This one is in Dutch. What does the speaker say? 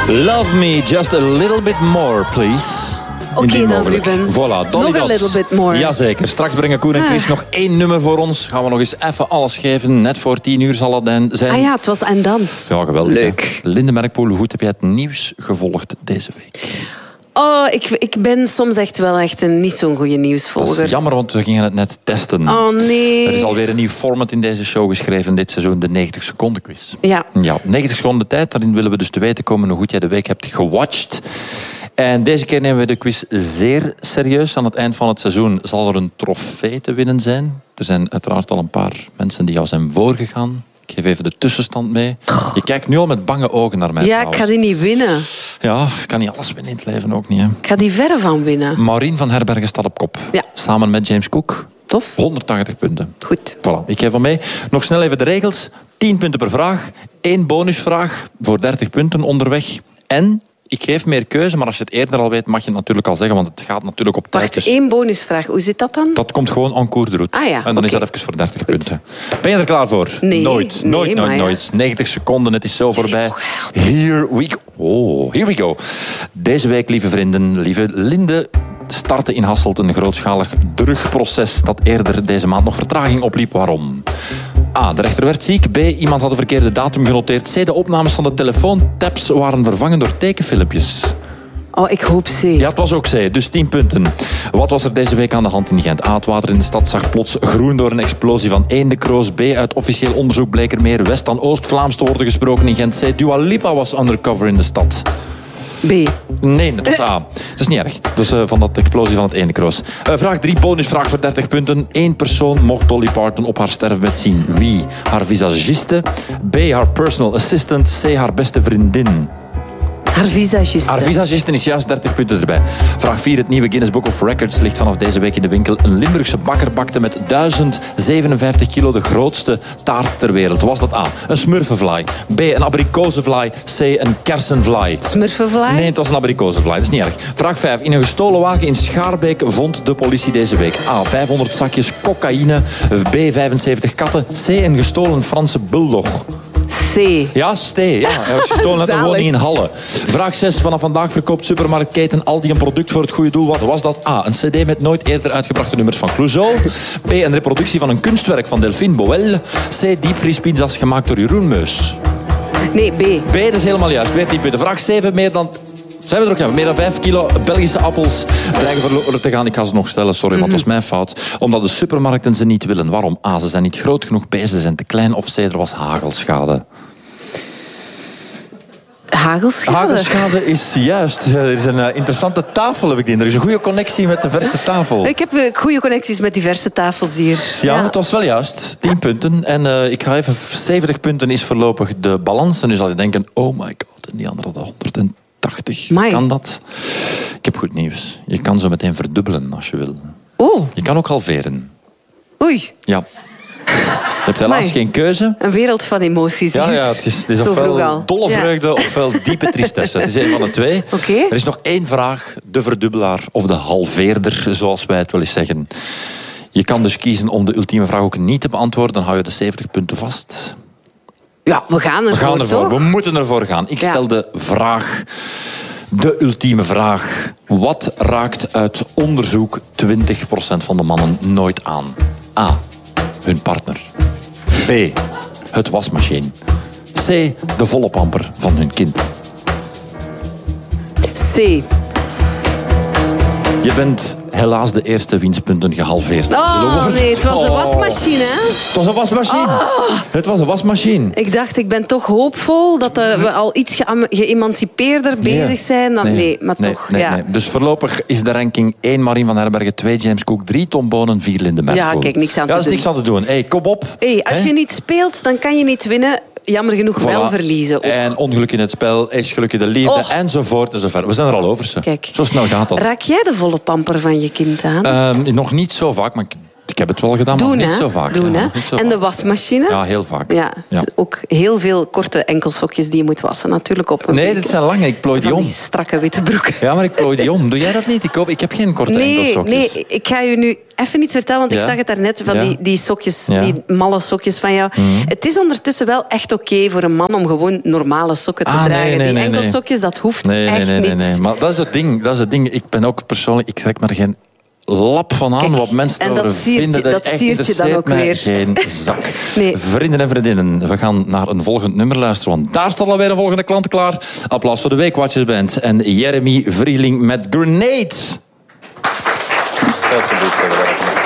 Love me just a little bit more, please. Oké dan, Ruben. Voilà, nog een little bit more. Jazeker. Straks brengen Koen en Chris nog 1 nummer voor ons. Gaan we nog eens even alles geven. Net voor 10 uur zal het zijn. Ah ja, het was en dans. Ja, geweldig. Leuk. Linde Merkpoel, hoe goed heb jij het nieuws gevolgd deze week? Oh, ik ben soms echt wel een niet zo'n goede nieuwsvolger. Dat is jammer, want we gingen het net testen. Oh nee. Er is alweer een nieuw format in deze show geschreven dit seizoen, de 90 seconden quiz. Ja. 90 seconden tijd, daarin willen we dus te weten komen hoe goed jij de week hebt gewatcht. En deze keer nemen we de quiz zeer serieus. Aan het eind van het seizoen zal er een trofee te winnen zijn. Er zijn uiteraard al een paar mensen die jou zijn voorgegaan. Ik geef even de tussenstand mee. Je kijkt nu al met bange ogen naar mij. Ja, trouwens. ik ga die niet winnen. Ja, ik kan niet alles winnen in het leven ook niet. Hè. Ik ga die verre van winnen. Maureen van Herbergen staat op kop. Ja. Samen met James Cook. Tof. 180 punten. Goed. Voilà, ik geef van mee. Nog snel even de regels. 10 punten per vraag. 1 bonusvraag voor 30 punten onderweg. En ik geef meer keuze, maar als je het eerder al weet, mag je het natuurlijk al zeggen, want het gaat natuurlijk op tijd. Wacht, 1 bonusvraag. Hoe zit dat dan? Dat komt gewoon en cours de route. Ah ja, en dan is oké. dat even voor 30 punten. Ben je er klaar voor? Nee. Nooit. Nee, Nooit. maar ja. 90 seconden, het is zo voorbij. Here we go. Deze week, lieve vrienden, lieve Linde, startte in Hasselt een grootschalig drugproces dat eerder deze maand nog vertraging opliep. Waarom? A. De rechter werd ziek. B. Iemand had de verkeerde datum genoteerd. C. De opnames van de telefoontaps waren vervangen door tekenfilmpjes. Oh, ik hoop C. Ja, het was ook C, dus 10 punten. Wat was er deze week aan de hand in Gent? A. Het water in de stad zag plots groen door een explosie van eendenkroos. B. Uit officieel onderzoek bleek er meer West- dan Oost-Vlaams te worden gesproken in Gent. C. Dua Lipa was undercover in de stad. B. Nee, het was A. Dat is niet erg. Dus van dat explosie van het eendenkroos. Vraag 3, bonusvraag voor 30 punten. 1 persoon mocht Dolly Parton op haar sterfbed zien. Wie? Haar visagiste. B. Haar personal assistant. C. Haar beste vriendin. Haar visagiste. Haar visagiste is juist 30 punten erbij. Vraag 4. Het nieuwe Guinness Book of Records ligt vanaf deze week in de winkel. Een Limburgse bakker bakte met 1057 kilo de grootste taart ter wereld. Was dat A? Een smurfenvlaai. B. Een abrikozenvlaai. C. Een kersenvlaai. Smurfenvlaai? Nee, het was een abrikozenvlaai. Dat is niet erg. Vraag 5. In een gestolen wagen in Schaarbeek vond de politie deze week A. 500 zakjes cocaïne. B. 75 katten. C. Een gestolen Franse bulldog. C. Ja, Stee. Ja. Hij was gestolen uit een Zalig. woning in Halle. Vraag 6. Vanaf vandaag verkoopt supermarktketen Aldi een product voor het goede doel. Wat was dat? A. Een cd met nooit eerder uitgebrachte nummers van Clouseau. B. Een reproductie van een kunstwerk van Delphine Boel. C. Diepvriespizza's gemaakt door Jeroen Meus. Nee, B. B, dat is helemaal juist. Weer 10 punten. Vraag 7. Meer dan 5 kilo Belgische appels dreigen verloren te gaan. Ik ga ze nog stellen, sorry, maar het was mijn fout. Omdat de supermarkten ze niet willen. Waarom? A, ze zijn niet groot genoeg. B, ze zijn te klein. Of C, er was hagelschade. Hagelschade? Hagelschade is juist. Er is een interessante tafel, heb ik in. Er is een goede connectie met de verste tafel. Ik heb goede connecties met diverse tafels hier. Ja, het was wel juist. 10 punten. En ik ga even... 70 punten is voorlopig de balans. En nu zal je denken, oh my god, en die andere hadden 180. Amai. Kan dat? Ik heb goed nieuws. Je kan zo meteen verdubbelen als je wil. Oh, Je kan ook halveren. oei. Ja. Je hebt helaas Amai. geen keuze. Een wereld van emoties hier. Ja, het is Zo vroeg ofwel al. dolle Ja. vreugde ofwel diepe tristesse. Het is een van de twee. Oké. Er is nog 1 vraag. De verdubbelaar of de halveerder, zoals wij het wel eens zeggen. Je kan dus kiezen om de ultieme vraag ook niet te beantwoorden. Dan hou je de 70 punten vast. Ja, we gaan ervoor, We gaan ervoor. toch? We moeten ervoor gaan. Ik Ja. stel de vraag. De ultieme vraag. Wat raakt uit onderzoek 20% van de mannen nooit aan? A. Hun partner. B. Het wasmachine. C. De volle pamper van hun kind. C. Je bent helaas de eerste winstpunten gehalveerd. zullen Oh worden. nee, het was de Oh. wasmachine, hè? Het was een wasmachine. Het was een wasmachine. Ik dacht, ik ben toch hoopvol dat we al iets geëmancipeerder bezig zijn. Dan, nee, maar toch. Ja. Nee. Dus voorlopig is de ranking 1 Maureen van Herbergen, 2 James Cook, 3 Tom Bonen, 4 Linde Merkpoel. Ja, kijk, niks aan te Ja, er is doen. niks aan te doen. Hey, kom op. Hey, als Hè? je niet speelt, dan kan je niet winnen. Jammer genoeg wel Voilà. verliezen. Ook. En ongeluk in het spel, is geluk in de liefde, Och. enzovoort enzovoort. We zijn er al over, ze. Kijk. Zo snel gaat dat. Raak jij de volle pamper van je kind aan? Nog niet zo vaak, maar ik Ik heb het wel gedaan, maar niet zo vaak. Doen, hè? En de wasmachine? Ja, heel vaak. Ja, ook heel veel korte enkelsokjes die je moet wassen, natuurlijk. Op een nee, dit zijn lange. Ik plooi die om. Die strakke witte broeken. Ja, maar ik plooi die om. Doe jij dat niet? Ik heb geen korte enkelsokjes. Nee, ik ga je nu even iets vertellen, want ik zag het daarnet van die sokjes, die malle sokjes van jou. Het is ondertussen wel echt oké voor een man om gewoon normale sokken te dragen. Die enkelsokjes, dat hoeft echt niet. Nee. Maar dat is het ding. Ik ben ook persoonlijk... Ik trek maar geen lap van aan wat mensen erover vinden. Dat siert je dan ook weer. Geen zak. Vrienden en vriendinnen, we gaan naar een volgend nummer luisteren, want daar staat alweer een volgende klant klaar. Applaus voor de Weekwatchers Band en Jeremy Vrieling met Grenade.